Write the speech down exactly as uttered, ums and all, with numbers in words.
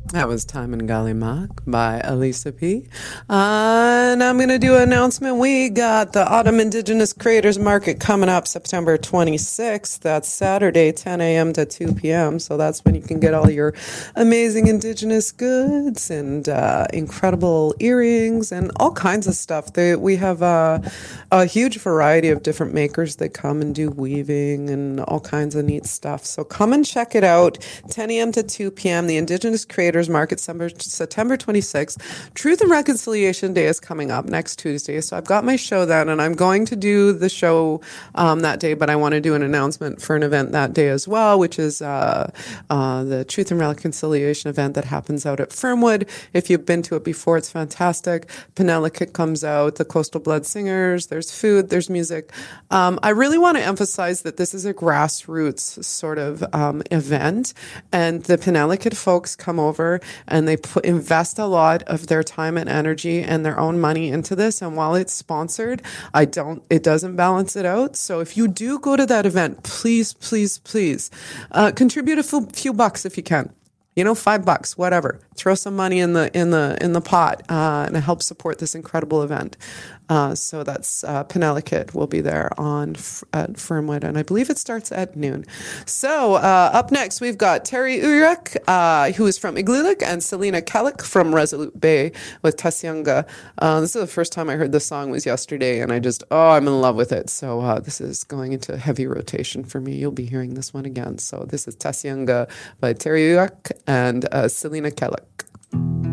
That was Time in Galimak by Elisa P. Uh, and I'm going to do an announcement. We got the Autumn Indigenous Creators Market coming up September twenty-sixth. That's Saturday, ten a.m. to two p.m. So that's when you can get all your amazing Indigenous goods and uh, incredible earrings and all kinds of stuff. They, we have uh, a huge variety of different makers that come and do weaving and all kinds of neat stuff. So come and check it out. ten a.m. to two p.m. The Indigenous Creators Market, September twenty-sixth. Truth and Reconciliation Day is coming up next Tuesday. So I've got my show then, and I'm going to do the show um, that day, but I want to do an announcement for an event that day as well, which is uh, uh, the Truth and Reconciliation event that happens out at Fernwood. If you've been to it before, it's fantastic. Penelakut comes out, the Coastal Blood Singers, there's food, there's music. Um, I really want to emphasize that this is a grassroots sort of um, event, and the Penelakut folks come over and they put, invest a lot of their time and energy and their own money into this. And while it's sponsored, I don't, it doesn't balance it out. So if you do go to that event, please, please, please, uh, contribute a few, few bucks if you can. You know, five bucks, whatever. Throw some money in the in the in the pot uh, and help support this incredible event. Uh, so that's uh, Penelakut will be there on at Fernwood, and I believe it starts at noon. So uh, up next, we've got Terry Urek, uh, who is from Igloolik, and Selena Kellick from Resolute Bay with Tasyunga. Uh, this is the first time I heard this song was yesterday, and I just, oh, I'm in love with it. So uh, this is going into heavy rotation for me. You'll be hearing this one again. So this is Tasyunga by Terry Urek and uh, Selena Kellick.